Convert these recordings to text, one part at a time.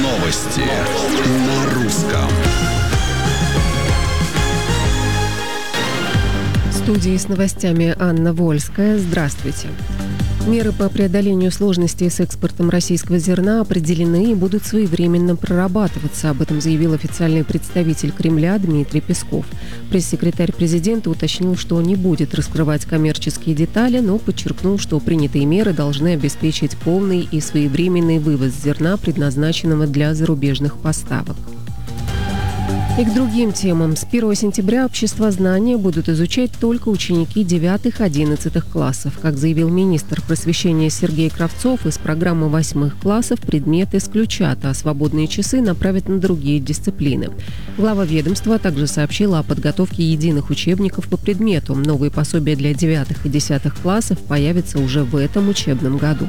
Новости на русском. В студии с новостями Анна Вольская. Здравствуйте. Меры по преодолению сложностей с экспортом российского зерна определены и будут своевременно прорабатываться. Об этом заявил официальный представитель Кремля Дмитрий Песков. Пресс-секретарь президента уточнил, что не будет раскрывать коммерческие детали, но подчеркнул, что принятые меры должны обеспечить полный и своевременный вывоз зерна, предназначенного для зарубежных поставок. И к другим темам. С 1 сентября обществознание будут изучать только ученики 9-11 классов. Как заявил министр просвещения Сергей Кравцов, из программы 8 классов предмет исключат, а свободные часы направят на другие дисциплины. Глава ведомства также сообщила о подготовке единых учебников по предмету. Новые пособия для 9 и 10 классов появятся уже в этом учебном году.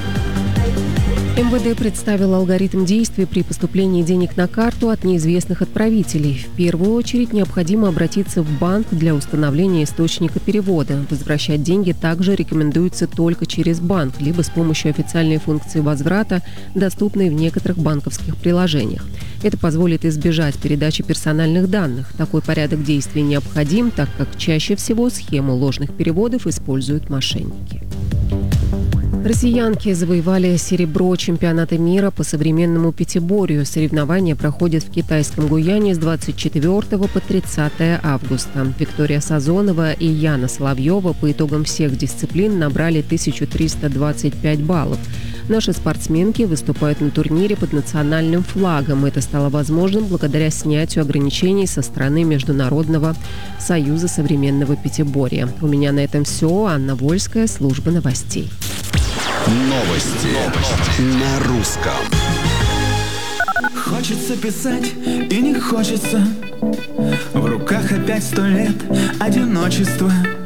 МВД представил алгоритм действий при поступлении денег на карту от неизвестных отправителей. В первую очередь необходимо обратиться в банк для установления источника перевода. Возвращать деньги также рекомендуется только через банк, либо с помощью официальной функции возврата, доступной в некоторых банковских приложениях. Это позволит избежать передачи персональных данных. Такой порядок действий необходим, так как чаще всего схему ложных переводов используют мошенники. Россиянки завоевали серебро чемпионата мира по современному пятиборью. Соревнования проходят в китайском Гуяне с 24 по 30 августа. Виктория Сазонова и Яна Соловьева по итогам всех дисциплин набрали 1325 баллов. Наши спортсменки выступают на турнире под национальным флагом. Это стало возможным благодаря снятию ограничений со стороны Международного союза современного пятиборья. У меня на этом все. Анна Вольская, служба новостей. Новости на русском. Хочется писать и не хочется. В руках опять 100 лет одиночества.